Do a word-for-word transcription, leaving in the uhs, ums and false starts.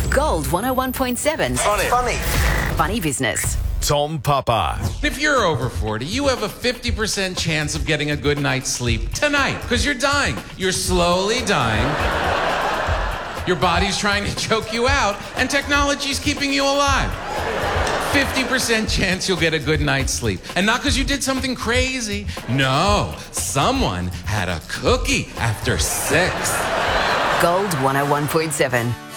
Gold one oh one point seven. Funny. Funny. Funny Business. Tom Papa. If you're over forty, you have a fifty percent chance of getting a good night's sleep tonight because you're dying. You're slowly dying. Your body's trying to choke you out, and technology's keeping you alive. fifty percent chance you'll get a good night's sleep. And not because you did something crazy. No, someone had a cookie after six. Gold one oh one point seven.